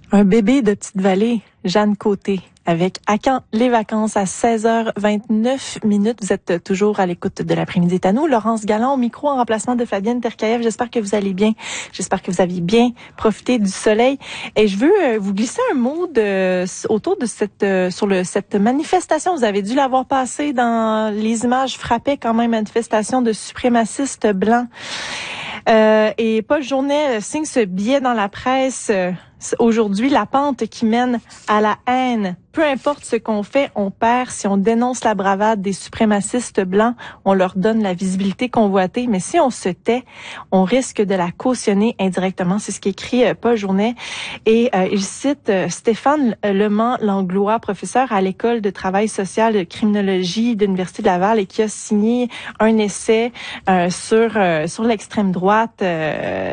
Un bébé de Petite-Vallée, Jeanne Côté, avec À quand les vacances à 16h29. Vous êtes toujours à l'écoute de l'après-midi est à nous. Laurence Galland au micro en remplacement de Fabienne Terkaev. J'espère que vous allez bien. J'espère que vous aviez bien profité du soleil. Et je veux vous glisser un mot autour de cette manifestation. Vous avez dû l'avoir passé dans les images frappaient quand même, manifestation de suprémacistes blancs. Et Paul Journet signe ce billet dans la presse aujourd'hui, la pente qui mène à la haine. Peu importe ce qu'on fait, on perd. Si on dénonce la bravade des suprémacistes blancs, on leur donne la visibilité convoitée. Mais si on se tait, on risque de la cautionner indirectement. C'est ce qu'écrit Paul Journet. Et il cite Stéphane Lement-Langlois, professeur à l'École de travail social de criminologie de l'Université de Laval et qui a signé un essai sur l'extrême droite